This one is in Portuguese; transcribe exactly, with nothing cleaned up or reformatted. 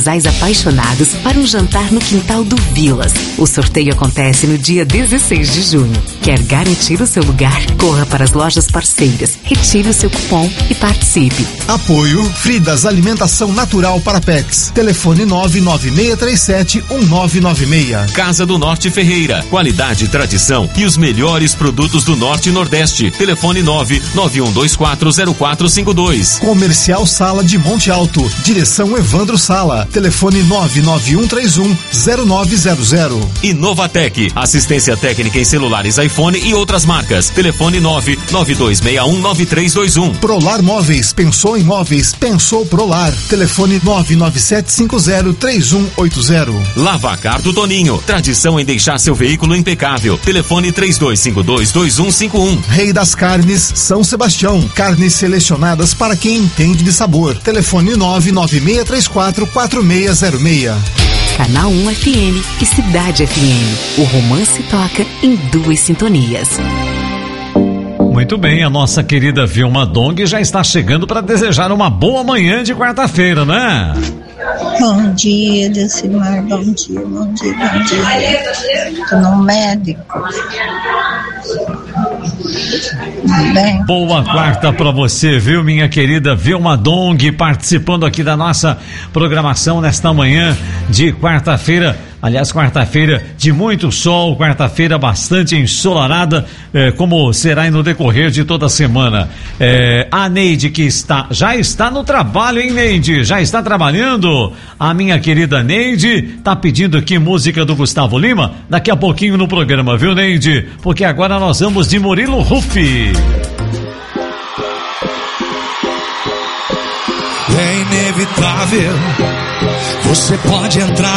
casais apaixonados para um jantar no quintal do Vilas. O sorteio acontece no dia dezesseis de junho. Quer garantir o seu lugar? Corra para as lojas parceiras, retire o seu cupom e participe. Apoio Fridas Alimentação Natural para Pets. Telefone nove nove seis três sete um nove nove seis. Casa do Norte Ferreira. Qualidade, tradição e os melhores produtos do Norte e Nordeste. Telefone nove nove um dois quatro zero quatro cinco dois. Comercial Sala de Monte Alto. Direção Evandro Sala. Telefone nove nove um três um zero nove zero zero. E Novatec. Assistência técnica em celulares iPhone e outras marcas. Telefone nove nove dois seis um nove três dois um. Prolar Móveis. Pensou em móveis? Pensou Prolar. Telefone nove nove sete cinco zero três um oito zero. Lavacar do Toninho. Tradição em deixar seu veículo impecável. Telefone três dois cinco dois dois um cinco um. Rei das Carnes, São Sebastião. Carnes selecionadas para quem entende de sabor. Telefone nove nove seis três quatro quatro seis zero seis. Canal um F M e Cidade F M. O romance toca em duas sintonias. Muito bem, a nossa querida Vilma Dong já está chegando para desejar uma boa manhã de quarta-feira, né? Bom dia, Decimar, bom dia, bom dia, bom dia. Tô no médico. Bem. Boa quarta para você, viu, minha querida Vilma Dong, participando aqui da nossa programação nesta manhã de quarta-feira. Aliás, quarta-feira de muito sol, quarta-feira bastante ensolarada, eh, como será no decorrer de toda a semana. Eh, a Neide que está, já está no trabalho, hein, Neide? Já está trabalhando? A minha querida Neide tá pedindo aqui música do Gustavo Lima, daqui a pouquinho no programa, viu, Neide? Porque agora nós vamos de Murilo Huff. É inevitável, você pode entrar